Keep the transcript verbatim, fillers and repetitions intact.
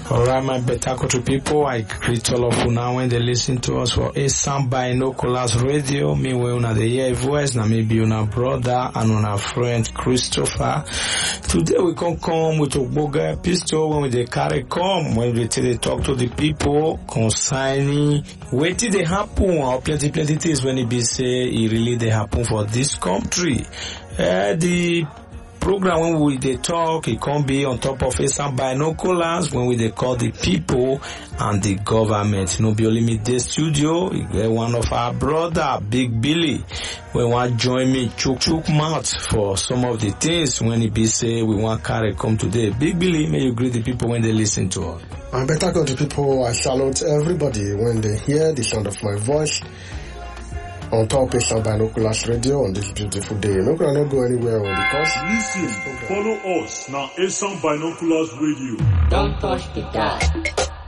Alright, my better country people, I greet all of you now when they listen to us for A Sound Binoculars Radio. Me when una the hear voice, na maybe una brother and una friend Christopher. Today we can come with a boga episode when we dey carry come, when we tell they talk to the people concerning what did they happen or plenty plenty things when it be say it really they happen for this country. Uh, the program when we they talk, it can be on top of some binoculars when we they call the people and the government. No be only me the studio. One of our brother, Big Billy, we want join me chook chook mouth for some of the things when it be say we want carry come today. Big Billy, may you greet the people when they listen to us. My better country people, I salute everybody when they hear the sound of my voice on top of some binoculars radio on this beautiful day. No can not go anywhere because listen, follow us now. Some binoculars radio. Don't touch the dial.